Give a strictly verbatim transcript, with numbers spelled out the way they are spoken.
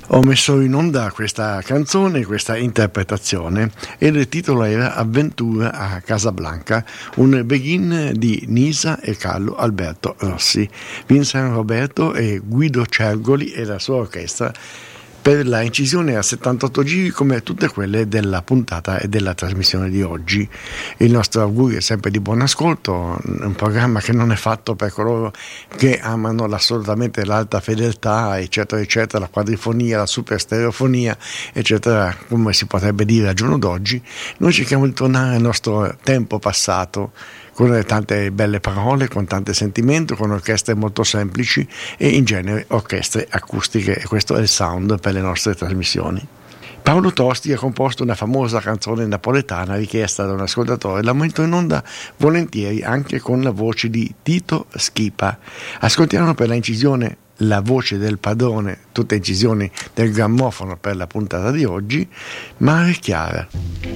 Ho messo in onda questa canzone, questa interpretazione, e il titolo era Avventura a Casablanca, un begin di Nisa e Carlo Alberto Rossi, Vincent Roberto e Guido Cergoli e la sua orchestra, per la incisione a settantotto giri come tutte quelle della puntata e della trasmissione di oggi. Il nostro augurio è sempre di buon ascolto, un programma che non è fatto per coloro che amano assolutamente l'alta fedeltà, eccetera eccetera, la quadrifonia, la super stereofonia, eccetera, come si potrebbe dire al giorno d'oggi. Noi cerchiamo di tornare al nostro tempo passato, con tante belle parole, con tanto sentimento, con orchestre molto semplici e in genere orchestre acustiche, e questo è il sound per le nostre trasmissioni. Paolo Tosti ha composto una famosa canzone napoletana richiesta da un ascoltatore, la metto in onda volentieri anche con la voce di Tito Schipa. Ascoltiamo per la incisione La voce del padrone, tutte incisioni del grammofono per la puntata di oggi, Mare Chiara.